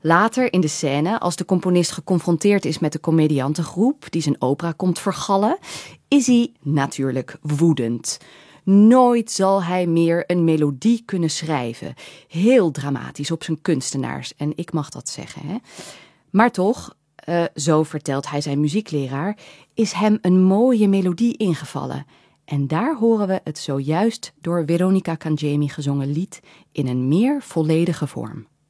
Later in de scène, als de componist geconfronteerd is met de comediantengroep die zijn opera komt vergallen, is hij natuurlijk woedend. Nooit zal hij meer een melodie kunnen schrijven. Heel dramatisch op zijn kunstenaars. En ik mag dat zeggen, hè. Maar toch, zo vertelt hij zijn muziekleraar, is hem een mooie melodie ingevallen. En daar horen we het zojuist door Veronica Cangemi gezongen lied in een meer volledige vorm.